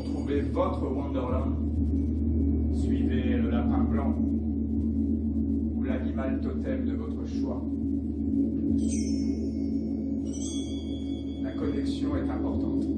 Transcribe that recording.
Pour trouver votre Wonderland, suivez le lapin blanc ou l'animal totem de votre choix. La connexion est importante.